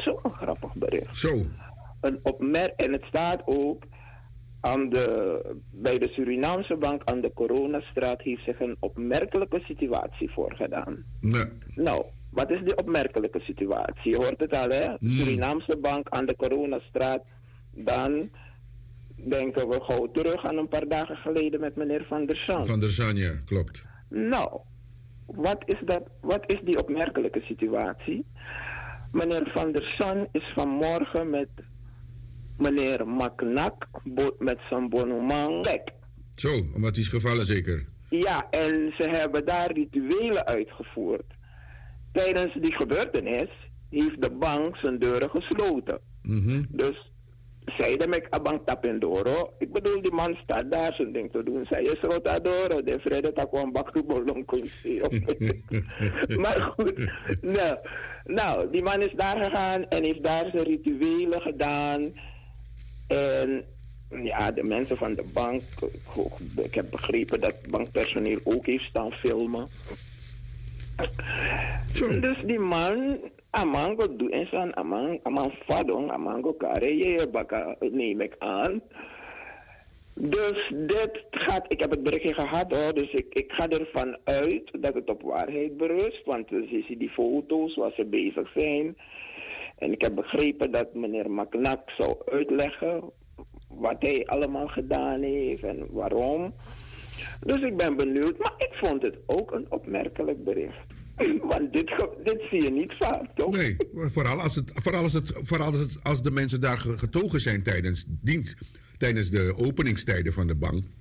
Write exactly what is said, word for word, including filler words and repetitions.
zo'n grappig bericht. Zo. Een opmer- en het staat ook aan de, bij de Surinaamse bank aan de Coronastraat heeft zich een opmerkelijke situatie voorgedaan. Nee. Nou, wat is die opmerkelijke situatie? Je hoort het al, hè? Mm. Surinaamse bank aan de Coronastraat. Dan denken we gauw terug aan een paar dagen geleden met meneer Van der Zand. Van der Zand, ja, klopt. Nou, wat is, dat, wat is die opmerkelijke situatie? Meneer Van der Zand is vanmorgen met meneer Maknak met zijn bonumang weg. Zo, omdat hij is gevallen zeker. Ja, en ze hebben daar rituelen uitgevoerd. Tijdens die gebeurtenis heeft de bank zijn deuren gesloten. Mm-hmm. Dus zeiden met abang tapendoro. Ik bedoel, die man staat daar zijn ding te doen. Zij is rotadoro. De vrede tak kwam bak te bolong Maar goed, nou, nou, die man is daar gegaan en heeft daar zijn rituelen gedaan. En ja, de mensen van de bank, ik heb begrepen dat bankpersoneel ook heeft staan filmen. Zo. Dus die man, amango doet en zijn amang, amang fadong, amango kare, baka neem ik aan. Dus dit gaat, ik heb het berichtje gehad hoor, dus ik, ik ga ervan uit dat het op waarheid berust, want je ziet die foto's waar ze bezig zijn. En ik heb begrepen dat meneer Maknak zou uitleggen wat hij allemaal gedaan heeft en waarom. Dus ik ben benieuwd, maar ik vond het ook een opmerkelijk bericht. Want dit, dit zie je niet vaak, toch? Nee, vooral als, het, vooral als, het, vooral als, het, als de mensen daar getogen zijn tijdens dienst, tijdens de openingstijden van de bank.